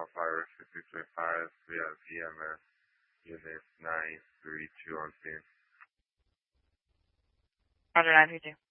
Wildfire 6325, we have EMS Unit 932 on scene. Roger, 932.